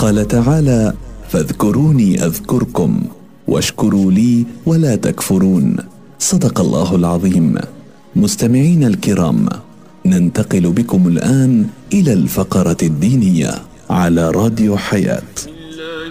قال تعالى: فاذكروني أذكركم واشكروا لي ولا تكفرون. صدق الله العظيم. مستمعين الكرام، ننتقل بكم الآن إلى الفقرة الدينية على راديو حياة.